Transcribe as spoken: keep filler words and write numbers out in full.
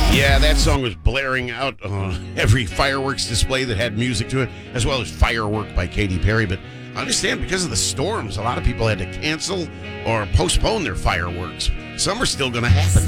Yeah, that song was blaring out on every fireworks display that had music to it, as well as Firework by Katy Perry. But I understand because of the storms, a lot of people had to cancel or postpone their fireworks. Some are still going to happen.